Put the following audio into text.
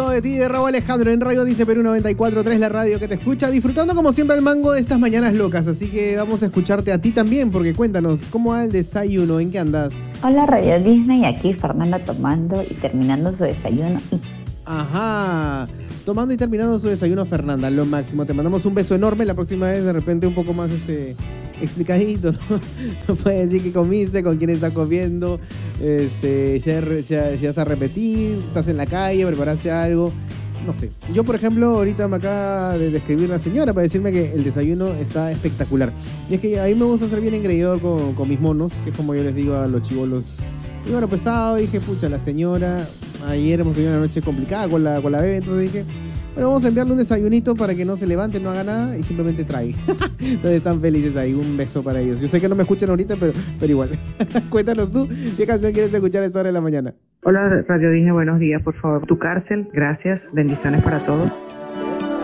Todo de ti, de Raúl Alejandro, en Radio Dice Perú 94.3, la radio que te escucha, disfrutando como siempre el mango de estas mañanas locas, así que vamos a escucharte a ti también, porque cuéntanos, ¿cómo va el desayuno? ¿En qué andas? Hola Radio Disney, aquí Fernanda tomando y terminando su desayuno y... Ajá, tomando y terminando su desayuno Fernanda, lo máximo, te mandamos un beso enorme, la próxima vez de repente un poco más explicadito, ¿no? No puedes decir qué comiste, con quién estás comiendo, si vas a repetir, estás en la calle, preparaste algo, no sé. Yo, por ejemplo, ahorita me acaba de escribir la señora para decirme que el desayuno está espectacular. Y es que a mí me gusta ser bien engreidor con mis monos, que es como yo les digo a los chibolos. Y bueno, pesado, dije, pucha, la señora, ayer hemos tenido una noche complicada con la bebé, entonces dije, bueno, vamos a enviarle un desayunito para que no se levante, no haga nada y simplemente trague. Entonces están felices ahí, un beso para ellos. Yo sé que no me escuchan ahorita, pero igual. Cuéntanos tú, ¿qué canción quieres escuchar a esta hora de la mañana? Hola Radio Disney, buenos días, por favor. Tu cárcel, gracias, bendiciones para todos.